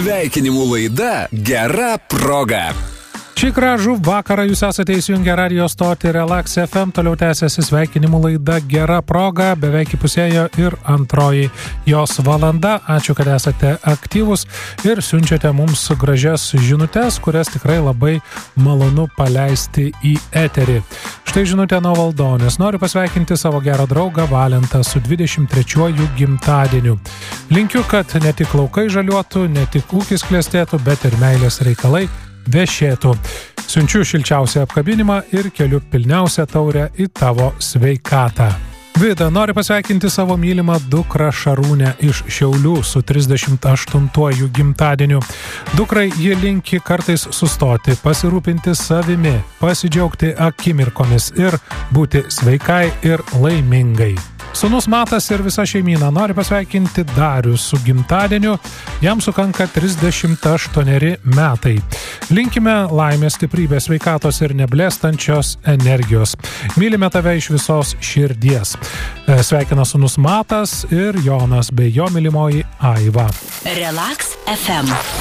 Sveikinimų laida Gera proga. Šį gražų vakarą jūs esate įsijungę radio stotį Relax FM, toliau tęsiasi sveikinimų laida Gera proga, beveik įpusėjo ir antroji jos valanda. Ačiū, kad esate aktyvus ir siunčiate mums gražias žinutes, kurias tikrai labai malonu paleisti į eterį. Štai žinutė nuo Valdonės. Noriu pasveikinti savo gerą draugą Valentą su 23-ųjų gimtadieniu. Linkiu, kad ne tik laukai žaliuotų, ne tik ūkis klestėtų, bet ir meilės reikalai vešėtų. Siunčiu šilčiausią apkabinimą ir keliu pilniausią taurę į tavo sveikatą. Vida nori pasveikinti savo mylimą dukrą Šarūnę iš Šiaulių su 38-ųjų gimtadieniu. Dukrai ji linki kartais sustoti, pasirūpinti savimi, pasidžiaugti akimirkomis ir būti sveikai ir laimingai. Sūnus Matas ir visa šeimyna nori pasveikinti Darių su gimtadieniu, jam sukanka 38 metai. Linkime laimės, stiprybės, sveikatos ir neblėstančios energijos. Mylime tave iš visos širdies. Sveikina sūnus Matas ir Jonas bei jo mylimoji Aiva. Relax FM.